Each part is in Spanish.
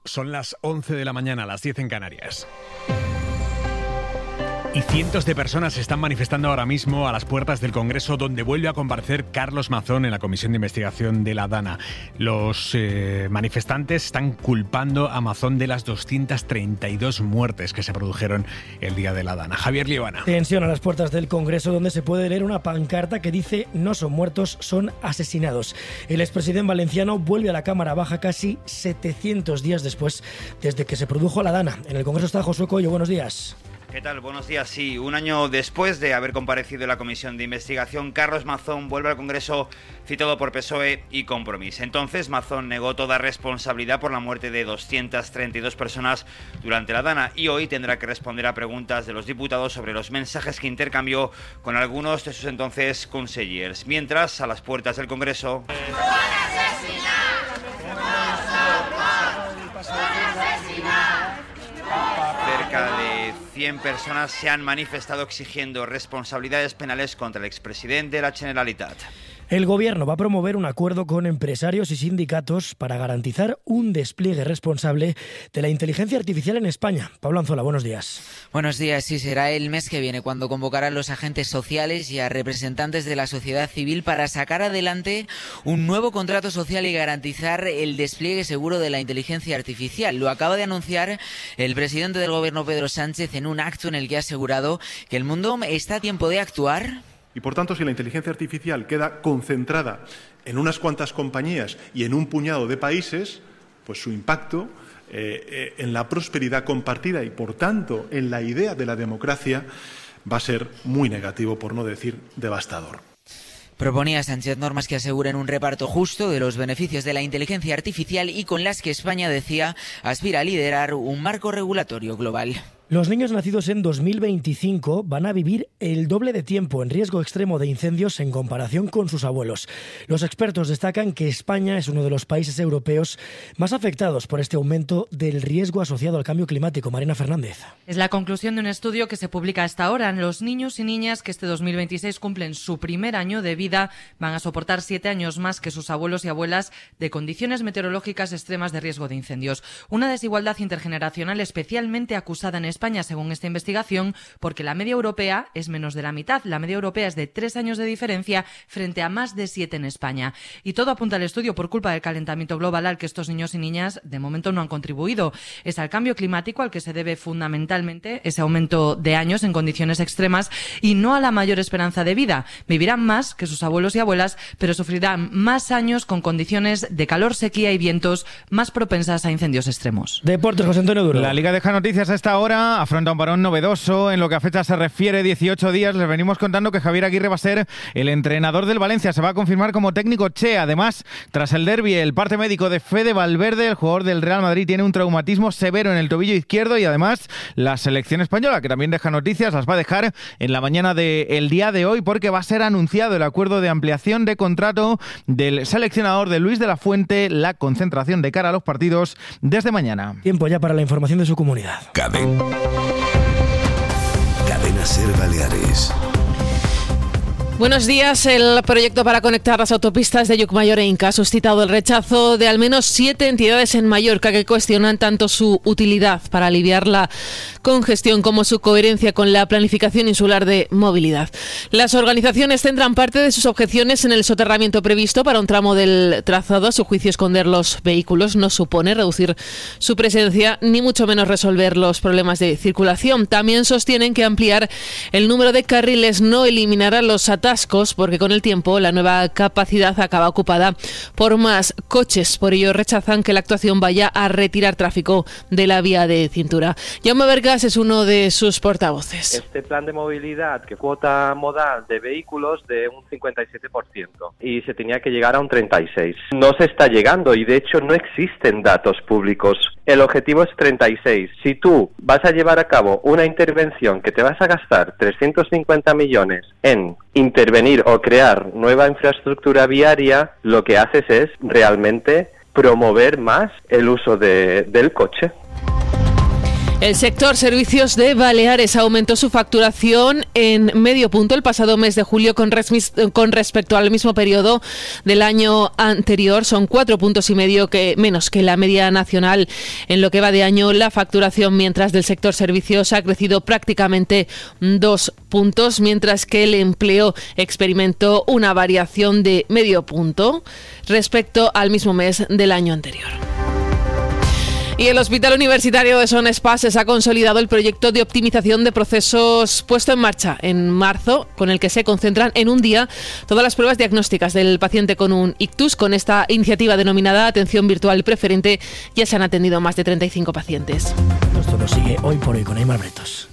Son las 11 de la mañana, las 10 en Canarias. Y cientos de personas se están manifestando ahora mismo a las puertas del Congreso, donde vuelve a comparecer Carlos Mazón en la Comisión de Investigación de la DANA. Los manifestantes están culpando a Mazón de las 232 muertes que se produjeron el día de la DANA. Javier Liebana. Tensión a las puertas del Congreso, donde se puede leer una pancarta que dice: no son muertos, son asesinados. El expresidente valenciano vuelve a la Cámara Baja casi 700 días después desde que se produjo la DANA. En el Congreso está Josué Coello. Buenos días. ¿Qué tal? Buenos días. Sí, un año después de haber comparecido en la Comisión de Investigación, Carlos Mazón vuelve al Congreso citado por PSOE y Compromís. Entonces, Mazón negó toda responsabilidad por la muerte de 232 personas durante la DANA y hoy tendrá que responder a preguntas de los diputados sobre los mensajes que intercambió con algunos de sus entonces consellers. Mientras, a las puertas del Congreso... cerca de 100 personas se han manifestado exigiendo responsabilidades penales contra el expresidente de la Generalitat. El Gobierno va a promover un acuerdo con empresarios y sindicatos para garantizar un despliegue responsable de la inteligencia artificial en España. Pablo Anzola, buenos días. Buenos días. Sí, será el mes que viene cuando convocará a los agentes sociales y a representantes de la sociedad civil para sacar adelante un nuevo contrato social y garantizar el despliegue seguro de la inteligencia artificial. Lo acaba de anunciar el presidente del Gobierno, Pedro Sánchez, en un acto en el que ha asegurado que el mundo está a tiempo de actuar. Y por tanto, si la inteligencia artificial queda concentrada en unas cuantas compañías y en un puñado de países, pues su impacto en la prosperidad compartida y, por tanto, en la idea de la democracia va a ser muy negativo, por no decir devastador. Proponía Sánchez normas que aseguren un reparto justo de los beneficios de la inteligencia artificial y con las que España, decía, aspira a liderar un marco regulatorio global. Los niños nacidos en 2025 van a vivir el doble de tiempo en riesgo extremo de incendios en comparación con sus abuelos. Los expertos destacan que España es uno de los países europeos más afectados por este aumento del riesgo asociado al cambio climático. Marina Fernández. Es la conclusión de un estudio que se publica hasta ahora. Los niños y niñas que este 2026 cumplen su primer año de vida van a soportar 7 años más que sus abuelos y abuelas de condiciones meteorológicas extremas de riesgo de incendios. Una desigualdad intergeneracional especialmente acusada en España, según esta investigación, porque la media europea es menos de la mitad. La media europea es de 3 años de diferencia frente a más de 7 en España. Y todo apunta al estudio por culpa del calentamiento global al que estos niños y niñas de momento no han contribuido. Es al cambio climático al que se debe fundamentalmente ese aumento de años en condiciones extremas y no a la mayor esperanza de vida. Vivirán más que sus abuelos y abuelas, pero sufrirán más años con condiciones de calor, sequía y vientos más propensas a incendios extremos. Deportes, José Antonio Duro. La Liga deja noticias a esta hora. Afronta un parón novedoso en lo que a fecha se refiere, 18 días. Les venimos contando que Javier Aguirre va a ser el entrenador del Valencia. Se va a confirmar como técnico Che. Además, tras el derbi, el parte médico de Fede Valverde, el jugador del Real Madrid, tiene un traumatismo severo en el tobillo izquierdo y además la selección española, que también deja noticias, las va a dejar en la mañana del día de hoy porque va a ser anunciado el acuerdo de ampliación de contrato del seleccionador de Luis de la Fuente, la concentración de cara a los partidos desde mañana. Tiempo ya para la información de su comunidad. Cadena Ser Baleares. Buenos días. El proyecto para conectar las autopistas de Llucmajor e Inca ha suscitado el rechazo de al menos 7 entidades en Mallorca que cuestionan tanto su utilidad para aliviar la congestión como su coherencia con la planificación insular de movilidad. Las organizaciones centran parte de sus objeciones en el soterramiento previsto para un tramo del trazado. A su juicio, esconder los vehículos no supone reducir su presencia ni mucho menos resolver los problemas de circulación. También sostienen que ampliar el número de carriles no eliminará los atascos, porque con el tiempo la nueva capacidad acaba ocupada por más coches. Por ello rechazan que la actuación vaya a retirar tráfico de la vía de cintura. Jaume Bergas es uno de sus portavoces. Este plan de movilidad que cuota modal de vehículos de un 57% y se tenía que llegar a un 36%. No se está llegando y de hecho no existen datos públicos. El objetivo es 36. Si tú vas a llevar a cabo una intervención que te vas a gastar 350 millones en intervenir o crear nueva infraestructura viaria, lo que haces es realmente promover más el uso del coche. El sector servicios de Baleares aumentó su facturación en medio punto el pasado mes de julio con respecto al mismo periodo del año anterior. Son 4,5 puntos menos que la media nacional en lo que va de año la facturación, mientras del sector servicios ha crecido prácticamente 2 puntos, mientras que el empleo experimentó una variación de medio punto respecto al mismo mes del año anterior. Y el Hospital Universitario de Son Espases ha consolidado el proyecto de optimización de procesos puesto en marcha en marzo, con el que se concentran en un día todas las pruebas diagnósticas del paciente con un ictus. Con esta iniciativa denominada Atención Virtual Preferente ya se han atendido más de 35 pacientes. Esto nos sigue hoy por hoy con Aymar Bretos.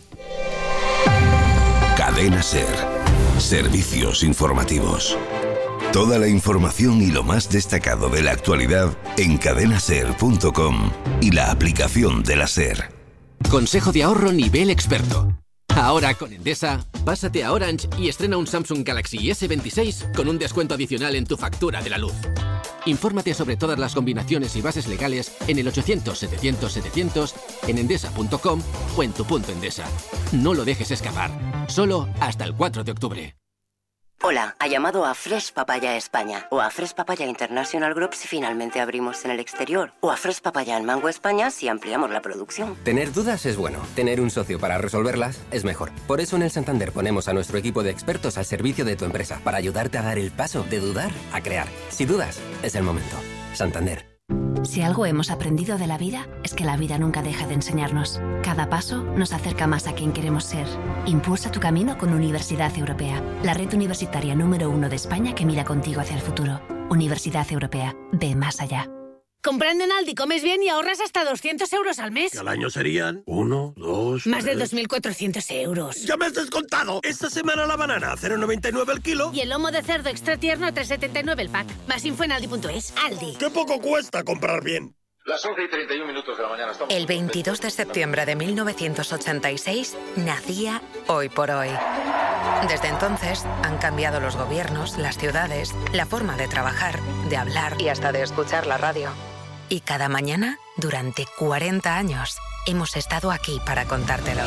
Cadena SER. Servicios informativos. Toda la información y lo más destacado de la actualidad en cadenaser.com y la aplicación de la SER. Consejo de ahorro nivel experto. Ahora con Endesa, pásate a Orange y estrena un Samsung Galaxy S26 con un descuento adicional en tu factura de la luz. Infórmate sobre todas las combinaciones y bases legales en el 800-700-700, en endesa.com o en tu punto Endesa. No lo dejes escapar. Solo hasta el 4 de octubre. Hola, ha llamado a Fresh Papaya España o a Fresh Papaya International Group si finalmente abrimos en el exterior, o a Fresh Papaya en Mango España si ampliamos la producción. Tener dudas es bueno, tener un socio para resolverlas es mejor. Por eso en el Santander ponemos a nuestro equipo de expertos al servicio de tu empresa para ayudarte a dar el paso de dudar a crear. Si dudas, es el momento. Santander. Si algo hemos aprendido de la vida, es que la vida nunca deja de enseñarnos. Cada paso nos acerca más a quien queremos ser. Impulsa tu camino con Universidad Europea, la red universitaria número 1 de España que mira contigo hacia el futuro. Universidad Europea, ve más allá. Comprando en Aldi comes bien y ahorras hasta 200 euros al mes. Que al año serían 1, 2... Más de 2.400 euros. ¡Ya me has descontado! Esta semana la banana a 0,99 el kilo. Y el lomo de cerdo extra tierno a 3,79 el pack. Más info en aldi.es. Aldi. ¡Qué poco cuesta comprar bien! Las 11:31 de la mañana. Estamos el 22 de septiembre de 1986 nacía Hoy por Hoy. Desde entonces han cambiado los gobiernos, las ciudades, la forma de trabajar, de hablar y hasta de escuchar la radio. Y cada mañana, durante 40 años, hemos estado aquí para contártelo.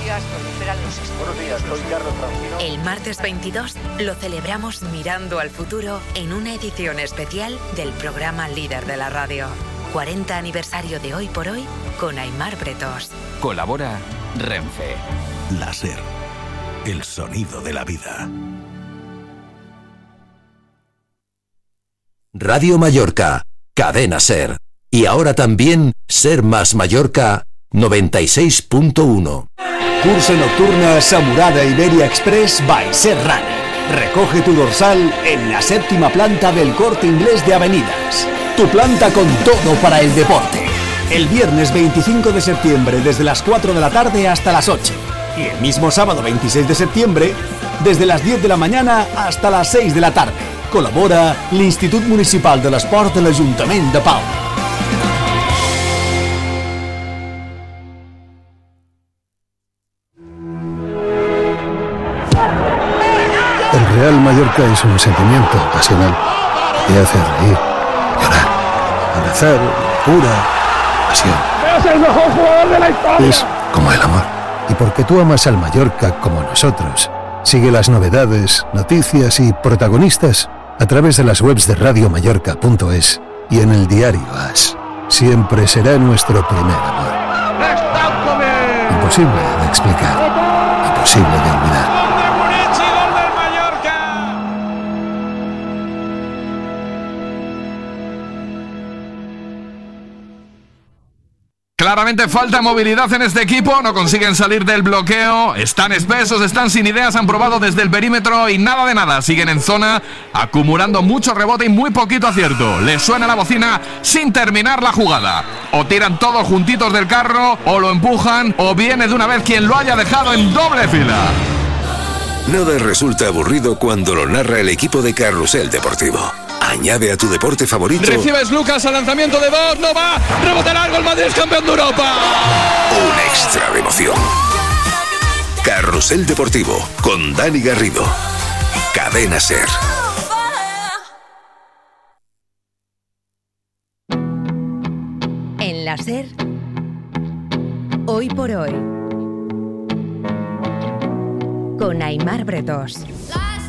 Buenos días, soy Carlos Francino. El martes 22 lo celebramos mirando al futuro en una edición especial del programa líder de la radio. 40 aniversario de Hoy por Hoy con Aymar Bretos. Colabora Renfe. La SER. El sonido de la vida. Radio Mallorca. Cadena SER. Y ahora también SER más Mallorca 96.1. Cursa nocturna Samurada Iberia Express by SER Running. Recoge tu dorsal en la 7ª planta del Corte Inglés de Avenidas. Tu planta con todo para el deporte. El viernes 25 de septiembre desde las 4 de la tarde hasta las 8. Y el mismo sábado 26 de septiembre desde las 10 de la mañana hasta las 6 de la tarde. Colabora l'Institut Municipal de l'Esport de l'Ajuntament de Palma. El Real Mallorca es un sentimiento pasional que hace reír, llorar, abrazar, locura, pasión. ¡Es el mejor jugador de la historia! Es como el amor. Y porque tú amas al Mallorca como nosotros, sigue las novedades, noticias y protagonistas a través de las webs de radiomallorca.es y en el diario AS. Siempre será nuestro primer amor. Imposible de explicar, imposible de olvidar. Claramente falta movilidad en este equipo, no consiguen salir del bloqueo, están espesos, están sin ideas, han probado desde el perímetro y nada de nada, siguen en zona, acumulando mucho rebote y muy poquito acierto. Les suena la bocina sin terminar la jugada. O tiran todos juntitos del carro, o lo empujan, o viene de una vez quien lo haya dejado en doble fila. Nada resulta aburrido cuando lo narra el equipo de Carrusel Deportivo. Añade a tu deporte favorito. Recibes Lucas al lanzamiento de Bosch, no va, rebote largo, el Madrid es campeón de Europa. Un extra de emoción. Carrusel Deportivo con Dani Garrido. Cadena SER. En la SER, Hoy por hoy. Con Aimar Bretos.